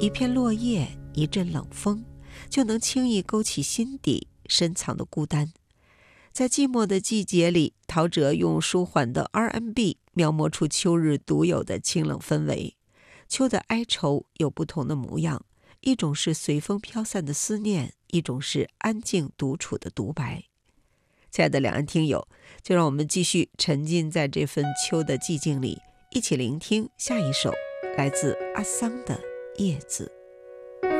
一片落叶，一阵冷风，就能轻易勾起心底深藏的孤单。在寂寞的季节里，陶喆用舒缓的 R&B 描摹出秋日独有的清冷氛围。秋的哀愁有不同的模样，一种是随风飘散的思念，一种是安静独处的独白。亲爱的两岸听友，就让我们继续沉浸在这份秋的寂静里，一起聆听下一首来自阿桑的叶子。